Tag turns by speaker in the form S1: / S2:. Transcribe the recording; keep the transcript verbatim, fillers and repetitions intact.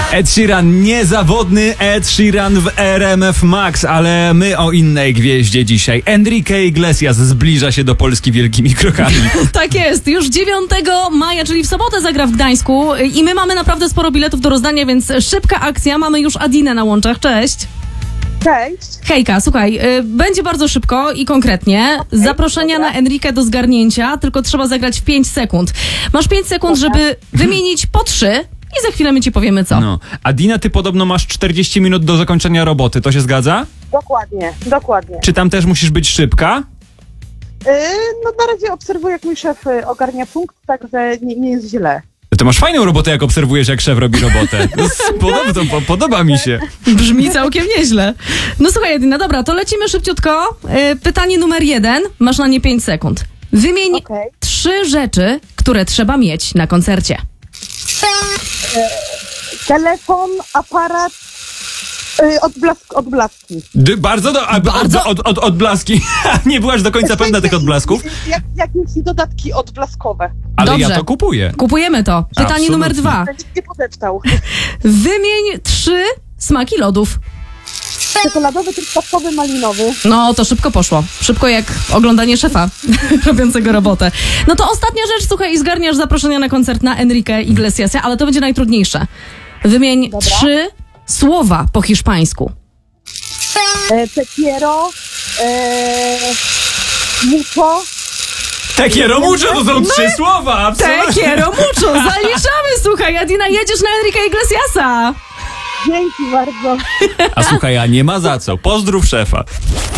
S1: Ed Sheeran, niezawodny Ed Sheeran w R M F Max, ale my o innej gwieździe dzisiaj. Enrique Iglesias zbliża się do Polski wielkimi krokami.
S2: Tak jest, już dziewiątego maja, czyli w sobotę zagra w Gdańsku i my mamy naprawdę sporo biletów do rozdania, więc szybka akcja. Mamy już Adinę na łączach, cześć.
S3: Cześć.
S2: Hejka, słuchaj, y, będzie bardzo szybko i konkretnie. Okay, Zaproszenia dobra. na Enrique do zgarnięcia, tylko trzeba zagrać w pięć sekund. Masz pięć sekund, dobra. żeby wymienić po trzy i za chwilę my ci powiemy co.
S1: No. Adina, ty podobno masz czterdzieści minut do zakończenia roboty, to się zgadza?
S3: Dokładnie, dokładnie.
S1: Czy tam też musisz być szybka?
S3: Yy, no na razie obserwuję, jak mój szef y, ogarnia punkt, także nie, nie jest źle.
S1: To masz fajną robotę, jak obserwujesz, jak szef robi robotę. Podoba, to, po, podoba mi się.
S2: Brzmi całkiem nieźle. No słuchaj, Adina, dobra, to lecimy szybciutko. Yy, pytanie numer jeden, masz na nie pięć sekund. Wymień okay. trzy rzeczy, które trzeba mieć na koncercie.
S3: Yy, telefon, aparat, yy, odblask, odblaski.
S1: D- bardzo do, a,
S2: bardzo?
S1: Od, od, od, odblaski. Nie byłaś do końca pewna tych odblasków?
S3: Jak, jakieś dodatki odblaskowe.
S1: Ale
S2: Dobrze.
S1: ja to kupuję.
S2: Kupujemy to. Pytanie
S1: Absolutnie.
S2: numer dwa.
S3: Będziesz nie podeptał.
S2: Wymień trzy smaki lodów.
S3: Czekoladowy, truskawkowy, malinowy.
S2: No, to szybko poszło. Szybko jak oglądanie szefa robiącego robotę. No to ostatnia rzecz, słuchaj, i zgarniasz zaproszenia na koncert na Enrique Iglesiasa, ale to będzie najtrudniejsze. Wymień
S3: Dobra.
S2: trzy słowa po hiszpańsku.
S3: E, tequiero, e, mucho.
S1: Te quiero mucho to są trzy słowa, absolutnie.
S2: Te quiero mucho, zaliczamy, słuchaj, Adina, jedziesz na Enrique Iglesiasa.
S3: Dzięki bardzo.
S1: A słuchaj, a nie ma za co. Pozdrów szefa.